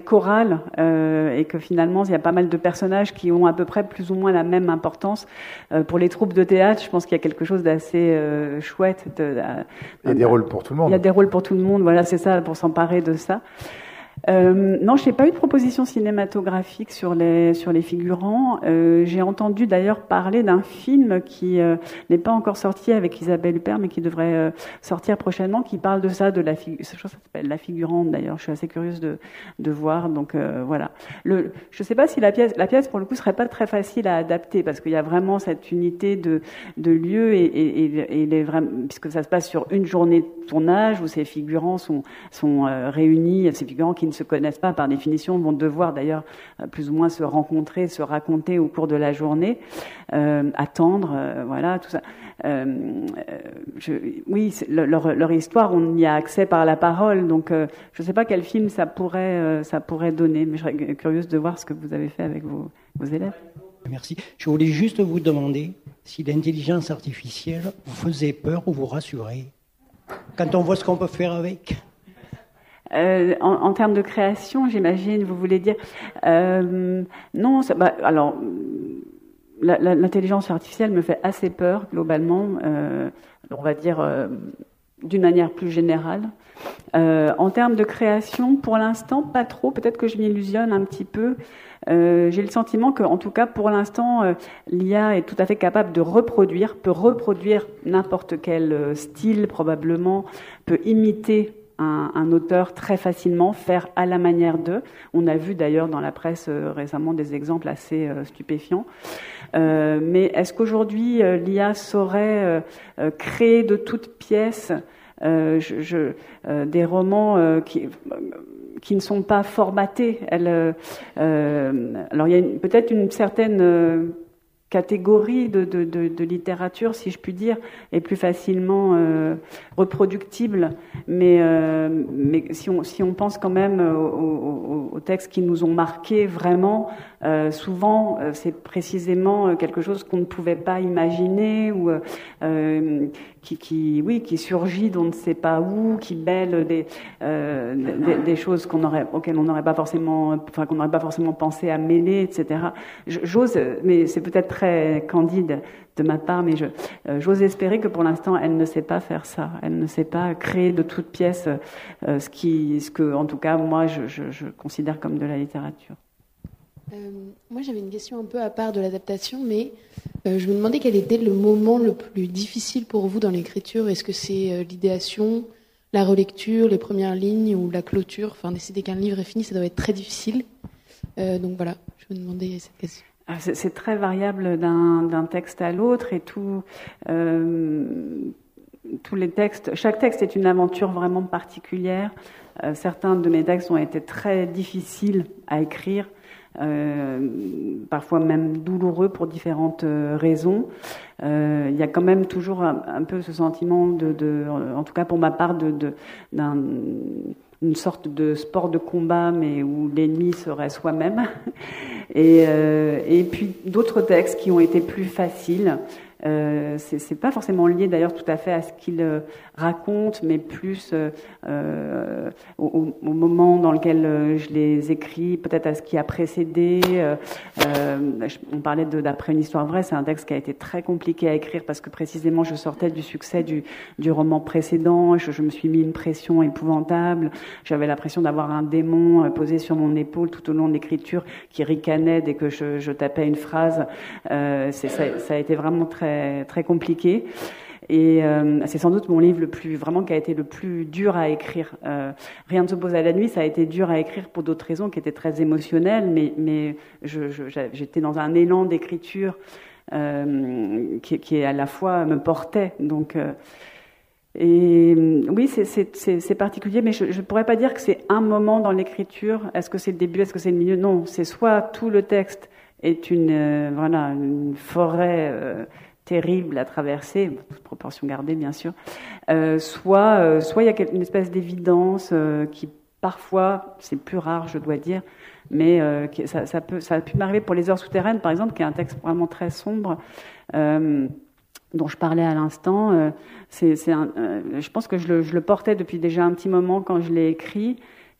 chorale et que finalement il y a pas mal de personnages qui ont à peu près plus ou moins la même importance. Pour les troupes de théâtre, je pense qu'il y a quelque chose d'assez chouette. Il y a des rôles pour tout le monde. Il y a des rôles pour tout le monde, voilà, c'est ça, pour s'emparer de ça. Non, je n'ai pas eu de proposition cinématographique sur les figurants. J'ai entendu d'ailleurs parler d'un film qui n'est pas encore sorti avec Isabelle Huppert, mais qui devrait sortir prochainement, qui parle de ça, de la ça s'appelle La Figurante d'ailleurs. Je suis assez curieuse de voir. Donc voilà. Je ne sais pas si la pièce pour le coup serait pas très facile à adapter parce qu'il y a vraiment cette unité de lieu et puisque ça se passe sur une journée de tournage où ces figurants sont réunis, ces figurants qui ne se connaissent pas par définition vont devoir d'ailleurs plus ou moins se rencontrer, se raconter au cours de la journée, attendre, voilà, tout ça. Oui, leur histoire, on y a accès par la parole, donc je ne sais pas quel film ça pourrait donner, mais je serais curieuse de voir ce que vous avez fait avec vos élèves. Merci. Je voulais juste vous demander si l'intelligence artificielle vous faisait peur ou vous rassurait quand on voit ce qu'on peut faire avec. En termes de création, j'imagine, vous voulez dire non. Alors, l'intelligence artificielle me fait assez peur globalement. On va dire d'une manière plus générale. En termes de création, pour l'instant, pas trop. Peut-être que je m'illusionne un petit peu. J'ai le sentiment que, en tout cas, pour l'instant, l'IA est tout à fait capable de peut reproduire n'importe quel style probablement, peut imiter un auteur très facilement, faire à la manière d'eux. On a vu d'ailleurs dans la presse récemment des exemples assez stupéfiants. Mais est-ce qu'aujourd'hui l'IA saurait créer de toutes pièces des romans qui ne sont pas formatés? Alors il y a peut-être une certaine catégorie de littérature, si je puis dire, est plus facilement reproductible. Mais si on pense quand même aux textes qui nous ont marqués vraiment, souvent c'est précisément quelque chose qu'on ne pouvait pas imaginer ou qui surgit d'on ne sait pas où, qui mêle des choses auxquelles on n'aurait pas forcément, qu'on n'aurait pas forcément pensé à mêler, etc. J'ose, mais c'est peut-être très candide de ma part, mais j'ose espérer que pour l'instant elle ne sait pas faire ça. Elle ne sait pas créer de toutes pièces ce que, en tout cas, moi je considère comme de la littérature. Moi, j'avais une question un peu à part de l'adaptation, mais je me demandais quel était le moment le plus difficile pour vous dans l'écriture. Est-ce que c'est l'idéation, la relecture, les premières lignes ou la clôture? Enfin, décider qu'un livre est fini, ça doit être très difficile. Donc voilà, je me demandais cette question. C'est très variable d'un texte à l'autre et tous les textes. Chaque texte est une aventure vraiment particulière. Certains de mes textes ont été très difficiles à écrire. Parfois même douloureux pour différentes raisons. Il y a quand même toujours un peu ce sentiment en tout cas pour ma part, une sorte de sport de combat, mais où l'ennemi serait soi-même. Et puis d'autres textes qui ont été plus faciles. C'est pas forcément lié d'ailleurs tout à fait à ce qu'il raconte, mais plus au moment dans lequel je les écris, peut-être à ce qui a précédé. On parlait d'après une histoire vraie, c'est un texte qui a été très compliqué à écrire parce que précisément je sortais du succès du roman précédent, je me suis mis une pression épouvantable, j'avais l'impression d'avoir un démon posé sur mon épaule tout au long de l'écriture qui ricanait dès que je tapais une phrase. Ça a été vraiment très très compliqué et c'est sans doute mon livre qui a été le plus dur à écrire. Rien ne s'oppose à la nuit, ça a été dur à écrire pour d'autres raisons qui étaient très émotionnelles, mais j'étais dans un élan d'écriture qui à la fois me portait, donc et oui, c'est particulier, mais je ne pourrais pas dire que c'est un moment dans l'écriture. Est-ce que c'est le début, est-ce que c'est le milieu? Non, c'est soit tout le texte est une forêt terrible à traverser, toute proportion gardée bien sûr, soit il y a une espèce d'évidence qui parfois, c'est plus rare je dois dire, mais ça a pu m'arriver pour Les Heures souterraines par exemple, qui est un texte vraiment très sombre, dont je parlais à l'instant. Je pense que je le portais depuis déjà un petit moment quand je l'ai écrit.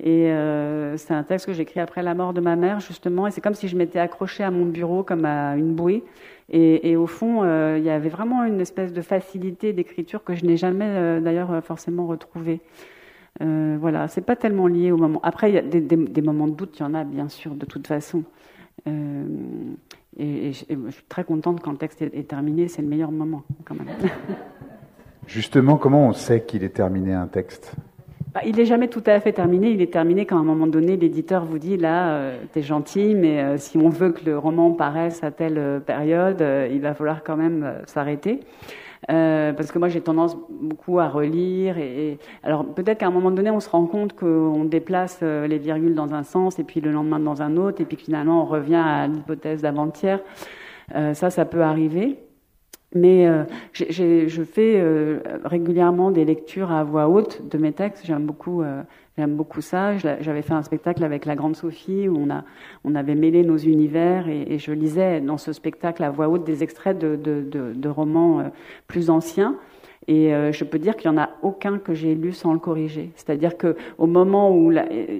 Et c'est un texte que j'ai écrit après la mort de ma mère, justement. Et c'est comme si je m'étais accrochée à mon bureau comme à une bouée. Et au fond, il y avait vraiment une espèce de facilité d'écriture que je n'ai jamais, d'ailleurs, forcément retrouvée. Voilà, c'est pas tellement lié au moment. Après, il y a des moments de doute, il y en a, bien sûr, de toute façon. Et je suis très contente quand le texte est terminé, c'est le meilleur moment, quand même. Justement, comment on sait qu'il est terminé, un texte ? Il n'est jamais tout à fait terminé. Il est terminé quand à un moment donné, l'éditeur vous dit, là, t'es gentil, mais si on veut que le roman paraisse à telle période, il va falloir quand même s'arrêter. Parce que moi, j'ai tendance beaucoup à relire. Alors, peut-être qu'à un moment donné, on se rend compte qu'on déplace les virgules dans un sens, et puis le lendemain dans un autre, et puis finalement, on revient à l'hypothèse d'avant-hier. Ça peut arriver. Mais je fais régulièrement des lectures à voix haute de mes textes. J'aime beaucoup ça. J'avais fait un spectacle avec la Grande Sophie où on avait mêlé nos univers et je lisais dans ce spectacle à voix haute des extraits de romans plus anciens. Et je peux dire qu'il n'y en a aucun que j'ai lu sans le corriger. C'est-à-dire que au moment où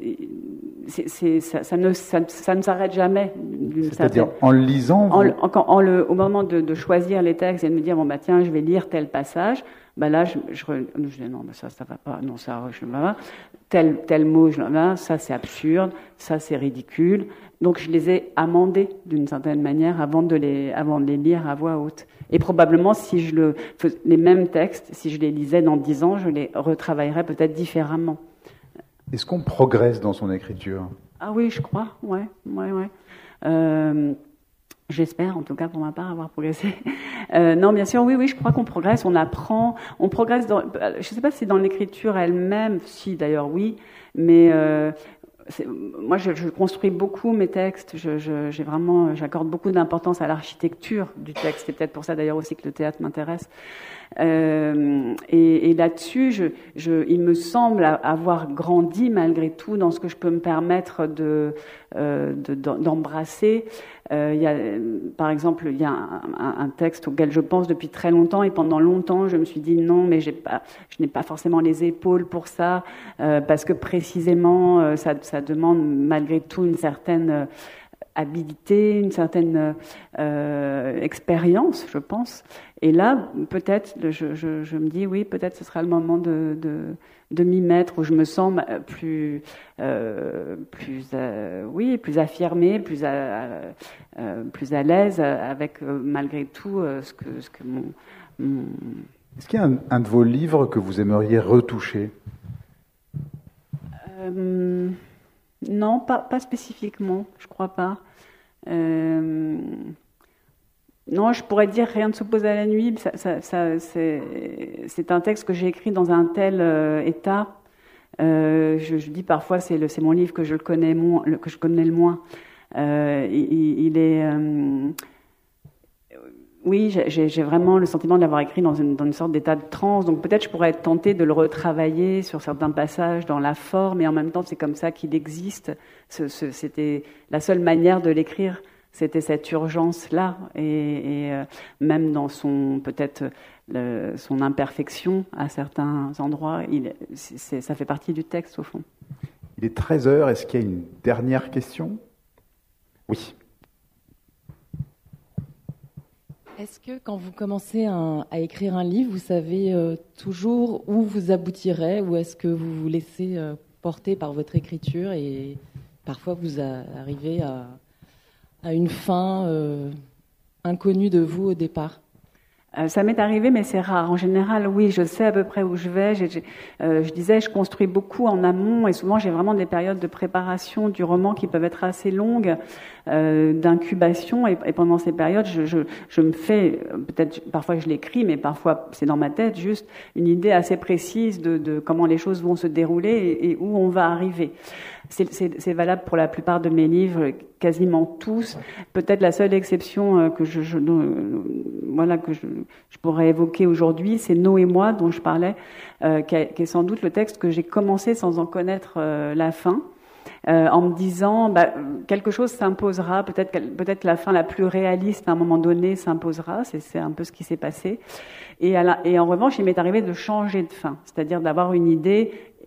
ça ne s'arrête jamais. C'est-à-dire en le lisant, au moment de choisir les textes et de me dire bon bah tiens je vais lire tel passage, bah là je dis non mais ça va pas, non ça je ne va pas, tel mot je là ça c'est absurde, ça c'est ridicule. Donc je les ai amendés d'une certaine manière avant de les lire à voix haute. Et probablement si les mêmes textes, si je les lisais dans 10 ans, je les retravaillerais peut-être différemment. Est-ce qu'on progresse dans son écriture ? Ah oui, je crois, ouais. J'espère, en tout cas pour ma part, avoir progressé. Non, bien sûr, oui, je crois qu'on progresse, on apprend, on progresse. Je ne sais pas si dans l'écriture elle-même, si d'ailleurs oui, mais moi je construis beaucoup mes textes. J'accorde beaucoup d'importance à l'architecture du texte. C'est peut-être pour ça d'ailleurs aussi que le théâtre m'intéresse. Et là-dessus, il me semble avoir grandi malgré tout dans ce que je peux me permettre d'embrasser. Par exemple, il y a un texte auquel je pense depuis très longtemps et pendant longtemps, je me suis dit non, mais je n'ai pas forcément les épaules pour ça parce que précisément, ça demande malgré tout une certaine habilité, une certaine expérience, je pense. Et là, peut-être, je me dis, oui, peut-être ce sera le moment de m'y mettre, où je me sens plus affirmée, plus à l'aise avec, malgré tout, ce que mon... Est-ce qu'il y a un de vos livres que vous aimeriez retoucher ? Non, pas spécifiquement, je crois pas. Non, je pourrais dire Rien ne s'oppose à la nuit. C'est un texte que j'ai écrit dans un tel état. Je dis parfois c'est mon livre que je connais le moins. Il est oui, j'ai vraiment le sentiment de l'avoir écrit dans une sorte d'état de transe. Donc peut-être je pourrais être tentée de le retravailler sur certains passages dans la forme, et en même temps c'est comme ça qu'il existe. C'était la seule manière de l'écrire, c'était cette urgence-là, et même dans son imperfection à certains endroits, ça fait partie du texte au fond. Il est 13h, est-ce qu'il y a une dernière question ? Oui. Est-ce que quand vous commencez à écrire un livre, vous savez toujours où vous aboutirez, ou est-ce que vous vous laissez porter par votre écriture et parfois vous arrivez à une fin inconnue de vous au départ ? Ça m'est arrivé, mais c'est rare. En général, oui, je sais à peu près où je vais. Je disais, je construis beaucoup en amont, et souvent j'ai vraiment des périodes de préparation du roman qui peuvent être assez longues, d'incubation, et pendant ces périodes, je me fais, peut-être parfois je l'écris, mais parfois c'est dans ma tête, juste une idée assez précise de comment les choses vont se dérouler et où on va arriver. C'est valable pour la plupart de mes livres, quasiment tous. Peut-être la seule exception que je pourrais évoquer aujourd'hui, c'est Nos et moi, dont je parlais, qui est sans doute le texte que j'ai commencé sans en connaître la fin, en me disant quelque chose s'imposera, peut-être la fin la plus réaliste à un moment donné s'imposera. C'est un peu ce qui s'est passé. Et en revanche, il m'est arrivé de changer de fin, c'est-à-dire d'avoir une idée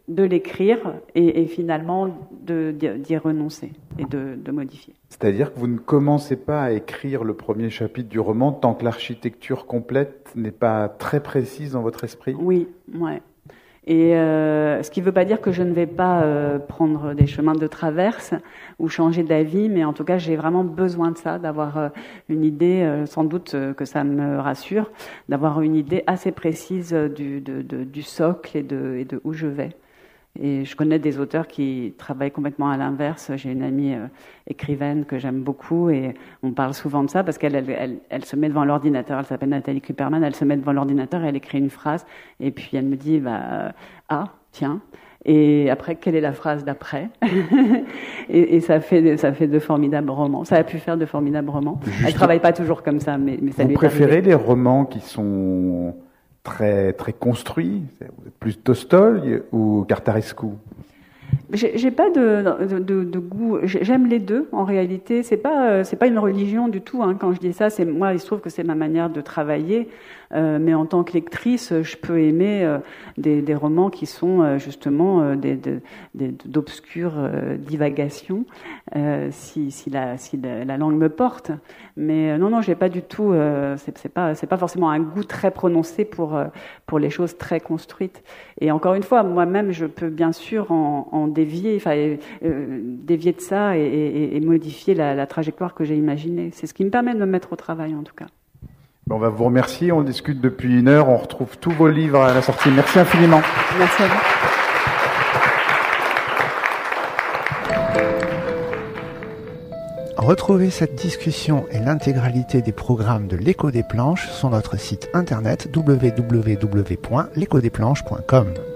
de l'écrire et finalement d'y renoncer et de modifier. C'est-à-dire que vous ne commencez pas à écrire le premier chapitre du roman tant que l'architecture complète n'est pas très précise dans votre esprit ? Oui, ouais. Et ce qui ne veut pas dire que je ne vais pas prendre des chemins de traverse ou changer d'avis, mais en tout cas, j'ai vraiment besoin de ça, d'avoir une idée, sans doute que ça me rassure, d'avoir une idée assez précise du socle et de où je vais. Et je connais des auteurs qui travaillent complètement à l'inverse. J'ai une amie écrivaine que j'aime beaucoup et on parle souvent de ça parce qu'elle se met devant l'ordinateur. Elle s'appelle Nathalie Kuperman. Elle se met devant l'ordinateur et elle écrit une phrase. Et puis elle me dit, tiens. Et après, quelle est la phrase d'après ? et ça fait de formidables romans. Ça a pu faire de formidables romans. Elle travaille pas toujours comme ça, mais ça lui est arrivé. Vous préférez les romans qui sont très très construits, vous êtes plus Tolstoï ou Cartarescu? J'ai pas de goût. J'aime les deux. En réalité, c'est pas une religion du tout. Hein, quand je dis ça, moi, il se trouve que c'est ma manière de travailler. Mais en tant que lectrice, je peux aimer des romans qui sont justement d'obscures divagations, si la langue me porte. Mais non, j'ai pas du tout. C'est pas forcément un goût très prononcé pour les choses très construites. Et encore une fois, moi-même, je peux bien sûr en dévier, dévier de ça et modifier la trajectoire que j'ai imaginée. C'est ce qui me permet de me mettre au travail, en tout cas. On va vous remercier. On discute depuis 1 heure. On retrouve tous vos livres à la sortie. Merci infiniment. Merci à vous. Retrouvez cette discussion et l'intégralité des programmes de l'Écho des Planches sur notre site internet www.lecodesplanches.com.